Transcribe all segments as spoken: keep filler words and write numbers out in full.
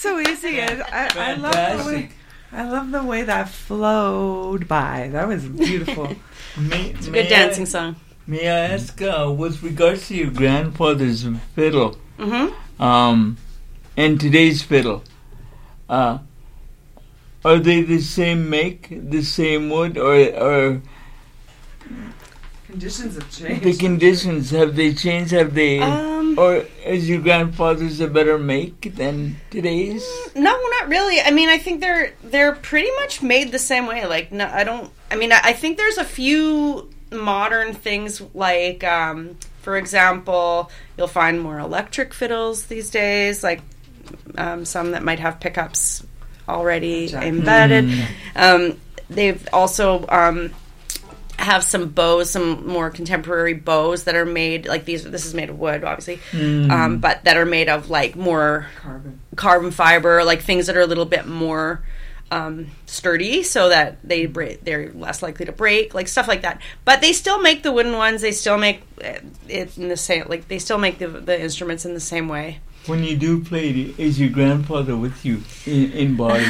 so easy. I, I, I love the way, I love the way that flowed by. That was beautiful. May, it's a good dancing I, song. May I ask, uh, with regards to your grandfather's fiddle, mm-hmm. um, and today's fiddle, uh, are they the same make, the same wood, or or conditions have changed? The conditions, have they changed? Have they, um, or is your grandfather's a better make than today's? No, not really. I mean, I think they're they're pretty much made the same way. Like, no, I don't. I mean, I, I think there's a few modern things, like, um, for example, you'll find more electric fiddles these days, like um, some that might have pickups already gotcha. embedded. Mm. Um, they've also um, have some bows, some more contemporary bows that are made, like these, this is made of wood, obviously, mm. um, but that are made of, like, more carbon carbon fiber, like things that are a little bit more um, sturdy, so that they break, they're less likely to break, like stuff like that. But they still make the wooden ones. They still make it in the same, like they still make the the instruments in the same way. When you do play, is your grandfather with you in, in body?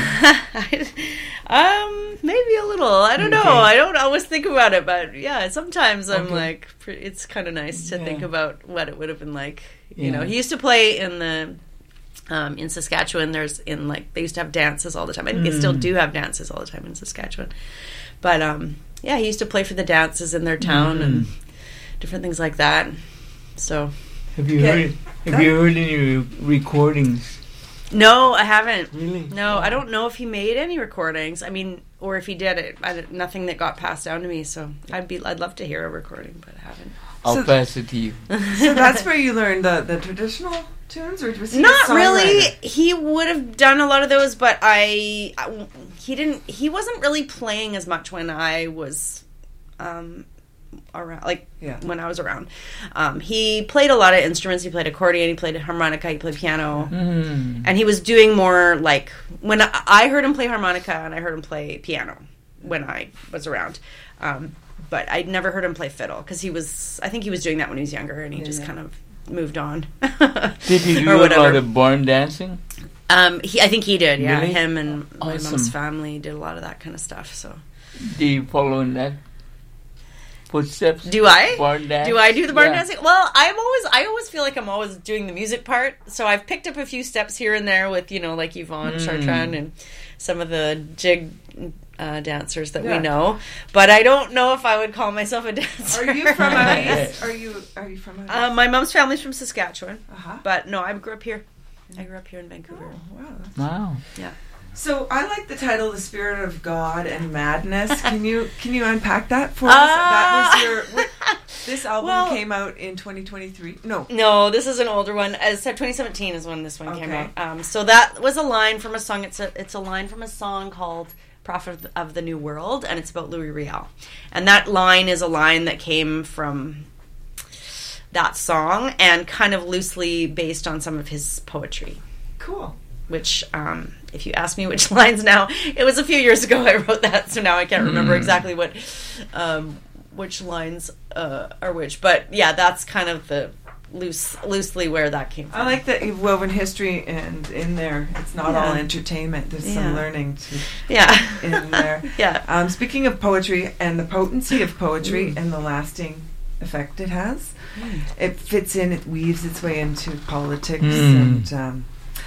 um, maybe a little. I don't okay. know. I don't always think about it, but yeah, sometimes I'm okay. like, it's kind of nice to yeah. think about what it would have been like. You yeah. know, he used to play in the um, in Saskatchewan. There's in like they used to have dances all the time. I think mm. they still do have dances all the time in Saskatchewan. But um, yeah, he used to play for the dances in their town mm. and different things like that. So. Have you yeah. heard? Have you heard any recordings? No, I haven't. Really? No, I don't know if he made any recordings. I mean, or if he did it, I, nothing that got passed down to me. So I'd be, I'd love to hear a recording, but I haven't. I'll so pass it to you. So that's where you learned the, the traditional tunes, or was he not a really? He would have done a lot of those, but I, I he didn't. He wasn't really playing as much when I was. Um, around like yeah. when I was around um, he played a lot of instruments. He played accordion, he played harmonica, he played piano, mm. and he was doing more like when I, I heard him play harmonica and I heard him play piano when I was around, um, but I'd never heard him play fiddle because he was I think he was doing that when he was younger and he yeah, just yeah. kind of moved on. Did he do a lot of barn dancing? Um, he, I think he did, yeah. Really? Him and awesome. My mom's family did a lot of that kind of stuff. So do you follow in that footsteps? Do I? Barn dance? Do I do the barn yeah. dancing? Well, I'm always, I always feel like I'm always doing the music part. So I've picked up a few steps here and there with, you know, like Yvonne mm. Chartrand and some of the jig uh, dancers that yeah. we know. But I don't know if I would call myself a dancer. Are you from out east? Are you, are you from out east? Uh, my mom's family's from Saskatchewan. Uh-huh. But no, I grew up here. I grew up here in Vancouver. Oh, wow. Wow. Yeah. So I like the title, "The Spirit of God and Madness." Can you can you unpack that for uh, us? That was your. What, this album well, came out in twenty twenty-three. No, no, this is an older one. As I said, twenty seventeen is when this one okay. came out. Um, so that was a line from a song. It's a it's a line from a song called "Prophet of the, of the New World," and it's about Louis Riel. And that line is a line that came from that song and kind of loosely based on some of his poetry. Cool. Which, um, if you ask me which lines now, it was a few years ago I wrote that, so now I can't remember mm. exactly what, um, which lines uh, are which. But yeah, that's kind of the loose, loosely where that came from. I like that you've woven history and in there. It's not yeah. all entertainment. There's yeah. some learning to yeah. in there. yeah. Um, speaking of poetry and the potency of poetry mm. and the lasting effect it has, mm. it fits in. It weaves its way into politics mm. and. Um,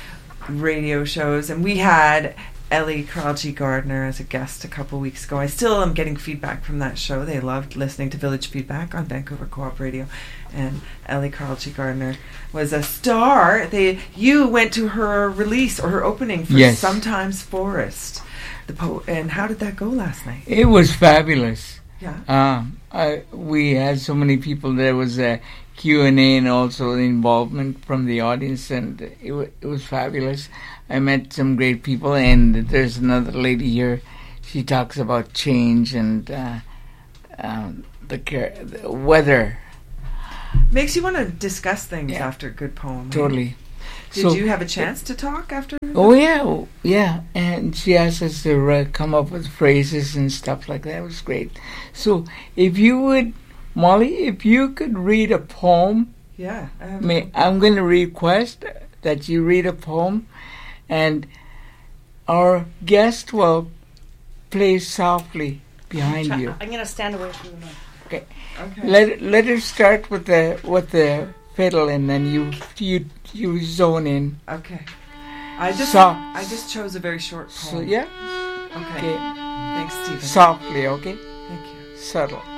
radio shows, and we had Ellie Carlchi Gardner as a guest a couple weeks ago. I still am getting feedback from that show. They loved listening to Village Feedback on Vancouver Co-op Radio, and Ellie Carlchi Gardner was a star. They you went to her release or her opening for yes. Sometimes Forest. The po- and how did that go last night? It was fabulous. Yeah. Um, I, we had so many people. There was a Q and A and also the involvement from the audience, and it, w- it was fabulous. I met some great people, and there's another lady here. She talks about change and uh, um, the, care, the weather. Makes you want to discuss things yeah. after a good poem. Totally. Did so, you have a chance to talk after? Oh, yeah, yeah. And she asked us to uh, come up with phrases and stuff like that. It was great. So if you would... Molly, if you could read a poem, yeah, may, I'm going to request that you read a poem, and our guest will play softly behind Try- you. I'm gonna stand away from the mic. Okay. Okay. Let let her start with the with the fiddle, and then you you you zone in. Okay. I just So- I just chose a very short So poem. yeah. Okay. Okay. Thanks, Stephen. Softly. Okay. Thank you. Subtle.